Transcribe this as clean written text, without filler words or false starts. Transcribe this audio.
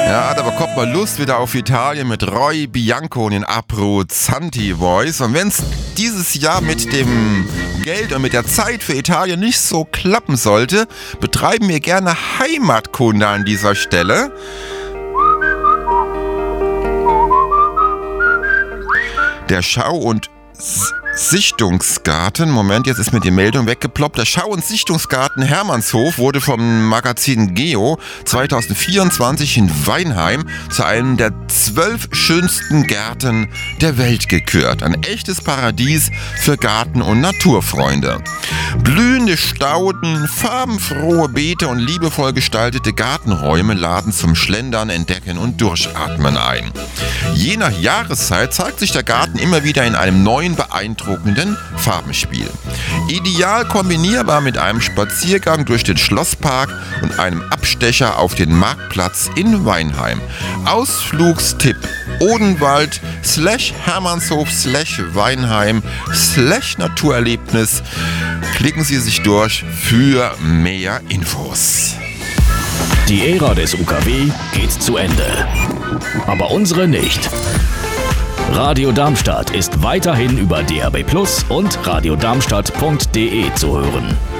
Ja, da bekommt man Lust wieder auf Italien mit Roy Bianco und den Abruzzanti Boys. Und wenn es dieses Jahr mit dem Geld und mit der Zeit für Italien nicht so klappen sollte, betreiben wir gerne Heimatkunde an dieser Stelle. Der Schau- und Sichtungsgarten, Moment, jetzt ist mir die Meldung weggeploppt. Der Schau- und Sichtungsgarten Hermannshof wurde vom Magazin Geo 2024 in Weinheim zu einem der 12 schönsten Gärten der Welt gekürt. Ein echtes Paradies für Garten- und Naturfreunde. Blühende Stauden, farbenfrohe Beete und liebevoll gestaltete Gartenräume laden zum Schlendern, Entdecken und Durchatmen ein. Je nach Jahreszeit zeigt sich der Garten immer wieder in einem neuen, beeindruckenden Farbenspiel. Ideal kombinierbar mit einem Spaziergang durch den Schlosspark und einem Abstecher auf den Marktplatz in Weinheim. Ausflugstipp: Odenwald /Hermannshof /Weinheim /Naturerlebnis. Klicken Sie sich durch für mehr Infos. Die Ära des UKW geht zu Ende. Aber unsere nicht. Radio Darmstadt ist weiterhin über DAB+ und radiodarmstadt.de zu hören.